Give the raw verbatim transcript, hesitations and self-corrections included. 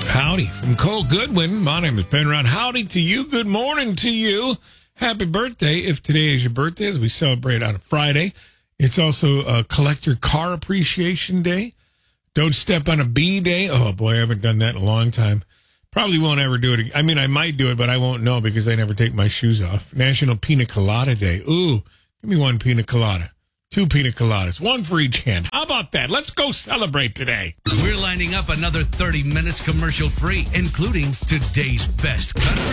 Howdy from Cole Goodwin. My name is Ben Rod. Howdy to you. Good morning to you. Happy birthday if today is your birthday, as we celebrate on a Friday. It's also a Collector Car Appreciation Day. Don't Step on a Bee Day. Oh, boy, I haven't done that in a long time. Probably won't ever do it again. I mean, I might do it, but I won't know because I never take my shoes off. National Pina Colada Day. Ooh, give me one pina colada. Two pina coladas, one for each hand. How about that? Let's go celebrate today. We're lining up another thirty minutes commercial free, including today's best country.